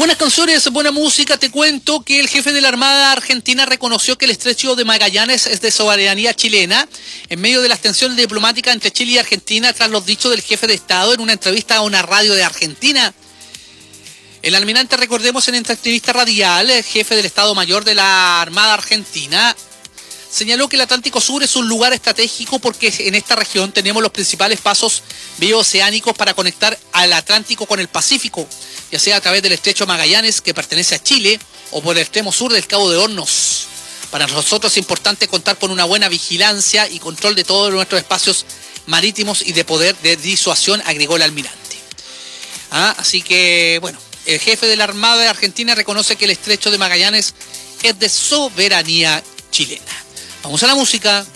Buenas canciones, buena música. Te cuento que el jefe de la Armada Argentina reconoció que el estrecho de Magallanes es de soberanía chilena en medio de las tensiones diplomáticas entre Chile y Argentina tras los dichos del jefe de Estado en una entrevista a una radio de Argentina. El almirante, recordemos, en esta entrevista radial, el jefe del Estado Mayor de la Armada Argentina, señaló que el Atlántico Sur es un lugar estratégico porque en esta región tenemos los principales pasos bioceánicos para conectar al Atlántico con el Pacífico, ya sea a través del estrecho Magallanes, que pertenece a Chile, o por el extremo sur del Cabo de Hornos. Para nosotros es importante contar con una buena vigilancia y control de todos nuestros espacios marítimos y de poder de disuasión, agregó el almirante. Así que, bueno, el jefe de la Armada de Argentina reconoce que el estrecho de Magallanes es de soberanía chilena. Vamos a la música.